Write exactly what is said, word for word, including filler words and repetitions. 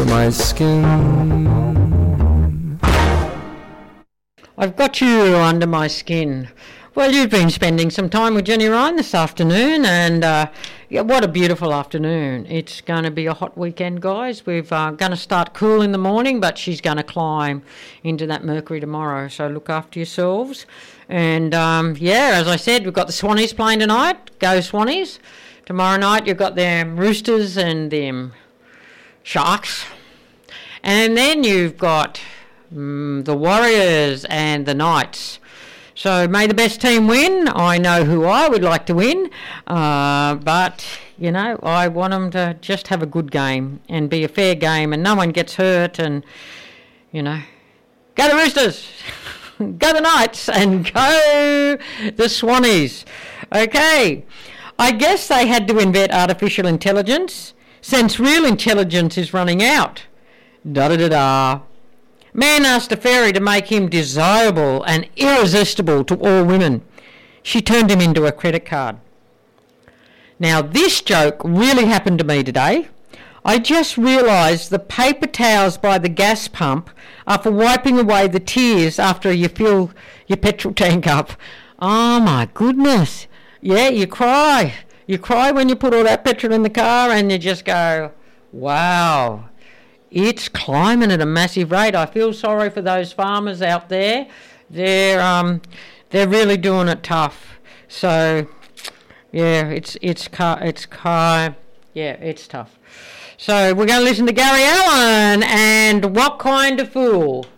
under my skin. I've got you under my skin. Well, you've been spending some time with Jenny Ryan this afternoon, and uh, yeah, what a beautiful afternoon. It's going to be a hot weekend, guys. We're uh, going to start cool in the morning, but she's going to climb into that mercury tomorrow, so look after yourselves. And, um, yeah, as I said, we've got the Swannies playing tonight. Go Swannies. Tomorrow night you've got them Roosters and them Sharks. And then you've got um, the Warriors and the Knights. So may the best team win. I know who I would like to win, uh, but, you know, I want them to just have a good game and be a fair game and no one gets hurt and, you know, go the Roosters, go the Knights and go the Swannies. Okay, I guess they had to invent artificial intelligence since real intelligence is running out. Da-da-da-da. Man asked a fairy to make him desirable and irresistible to all women. She turned him into a credit card. Now, this joke really happened to me today. I just realised the paper towels by the gas pump are for wiping away the tears after you fill your petrol tank up. Oh, my goodness. Yeah, you cry. You cry when you put all that petrol in the car and you just go, wow. It's climbing at a massive rate. I feel sorry for those farmers out there. They're um, they're really doing it tough. So, yeah, it's it's car it's car yeah, it's tough. So we're going to listen to Gary Allan and What Kind of Fool.